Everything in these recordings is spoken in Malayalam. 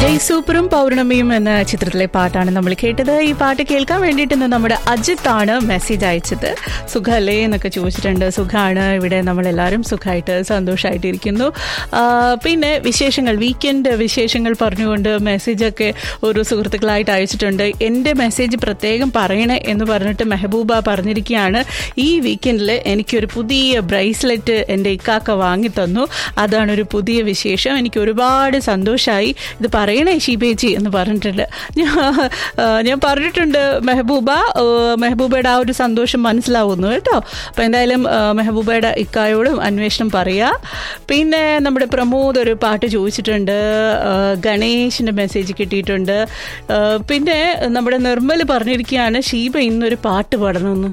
സൂപ്പറും പൗർണമിയും എന്ന ചിത്രത്തിലെ പാട്ടാണ് നമ്മൾ കേട്ടത്. ഈ പാട്ട് കേൾക്കാൻ വേണ്ടിയിട്ട് നമ്മുടെ അജിത്ത് ആണ് മെസ്സേജ് അയച്ചത്. സുഖല്ലേ എന്നൊക്കെ ചോദിച്ചിട്ടുണ്ട്. സുഖമാണ്, ഇവിടെ നമ്മളെല്ലാവരും സുഖമായിട്ട് സന്തോഷമായിട്ട് ഇരിക്കുന്നു. പിന്നെ വിശേഷങ്ങൾ, വീക്കെൻഡ് വിശേഷങ്ങൾ പറഞ്ഞുകൊണ്ട് മെസ്സേജൊക്കെ ഒരു സുഹൃത്തുക്കളായിട്ട് അയച്ചിട്ടുണ്ട്. എൻ്റെ മെസ്സേജ് പ്രത്യേകം പറയണേ എന്ന് പറഞ്ഞിട്ട് മെഹബൂബ പറഞ്ഞിരിക്കുകയാണ്, ഈ വീക്കെൻഡിൽ എനിക്കൊരു പുതിയ ബ്രേസ്ലെറ്റ് എൻ്റെ ഇക്കാക്ക വാങ്ങി തന്നു. അതാണ് ഒരു പുതിയ വിശേഷം. എനിക്ക് ഒരുപാട് സന്തോഷമായി. ഇത് പറയണേ ഷീബേച്ചി എന്ന് പറഞ്ഞിട്ടുണ്ട്. ഞാൻ പറഞ്ഞിട്ടുണ്ട് മെഹബൂബയുടെ ആ ഒരു സന്തോഷം മനസ്സിലാവുന്നു കേട്ടോ. അപ്പം എന്തായാലും മെഹബൂബയുടെ ഇക്കായോടും അന്വേഷണം പറയാ. പിന്നെ നമ്മുടെ പ്രമോദ് ഒരു പാട്ട് ചോദിച്ചിട്ടുണ്ട്. ഗണേഷിൻ്റെ മെസ്സേജ് കിട്ടിയിട്ടുണ്ട്. പിന്നെ നമ്മുടെ നിർമ്മൽ പറഞ്ഞിരിക്കുകയാണ് ഷീബ ഇന്നൊരു പാട്ട് പാടണമെന്ന്.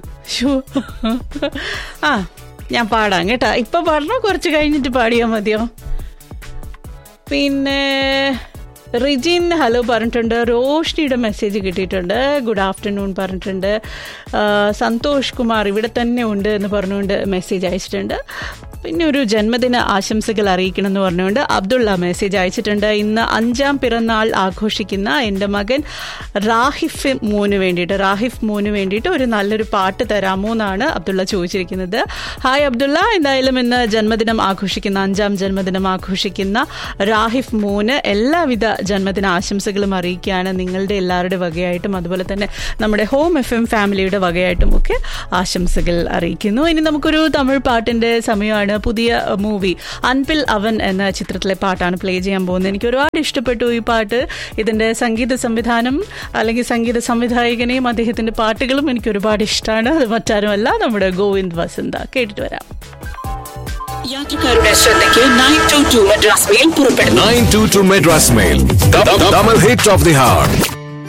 ഞാൻ പാടാം കേട്ടോ. ഇപ്പം പാടണോ കുറച്ച് കഴിഞ്ഞിട്ട് പാടിയാൽ മതിയോ? പിന്നെ റിജിൻ ഹലോ പറഞ്ഞിട്ടുണ്ട്. റോഷ്നിയുടെ മെസ്സേജ് കിട്ടിയിട്ടുണ്ട്. ഗുഡ് ആഫ്റ്റർനൂൺ പറഞ്ഞിട്ടുണ്ട്. സന്തോഷ് കുമാർ ഇവിടെ തന്നെ ഉണ്ട് എന്ന് പറഞ്ഞുകൊണ്ട് മെസ്സേജ് അയച്ചിട്ടുണ്ട്. പിന്നെ ഒരു ജന്മദിന ആശംസകൾ അറിയിക്കണം എന്ന് പറഞ്ഞുകൊണ്ട് അബ്ദുള്ള മെസ്സേജ് അയച്ചിട്ടുണ്ട്. ഇന്ന് 5ാം പിറന്നാൾ ആഘോഷിക്കുന്ന എൻ്റെ മകൻ റാഹിഫ് മോന് വേണ്ടിയിട്ട് ഒരു നല്ലൊരു പാട്ട് തരാമോ എന്നാണ് അബ്ദുള്ള ചോദിച്ചിരിക്കുന്നത്. ഹായ് അബ്ദുള്ള, എന്തായാലും ഇന്ന് 5ാം ജന്മദിനം ആഘോഷിക്കുന്ന റാഹിഫ് മോന് എല്ലാവിധ ജന്മദിന ആശംസകളും അറിയിക്കുകയാണ്. നിങ്ങളുടെ എല്ലാവരുടെ വകയായിട്ടും അതുപോലെ തന്നെ നമ്മുടെ ഹോം FM ഫാമിലിയുടെ വകയായിട്ടും ഒക്കെ ആശംസകൾ അറിയിക്കുന്നു. ഇനി നമുക്കൊരു തമിഴ് പാട്ടിൻ്റെ സമയമാണ്. പുതിയ മൂവി അൻപിൽ അവൻ എന്ന ചിത്രത്തിലെ പാട്ടാണ് പ്ലേ ചെയ്യാൻ പോകുന്നത്. എനിക്ക് ഒരുപാട് ഇഷ്ടപ്പെട്ടു ഈ പാട്ട്. ഇതിൻ്റെ സംഗീത സംവിധാനം അല്ലെങ്കിൽ സംഗീത സംവിധായകനെയും അദ്ദേഹത്തിൻ്റെ പാട്ടുകളും എനിക്ക് ഒരുപാട് ഇഷ്ടമാണ്. അത് മറ്റാരുമല്ല, നമ്മുടെ ഗോവിന്ദ് വസന്ത. കേട്ടിട്ട് വരാം. യാത്രക്കാരുടെ ശ്രദ്ധയ്ക്ക് 922 മദ്രാസ് മെയിൽ പുറപ്പെടുന്നു. 922 Madras mail, Tamil hit of the heart.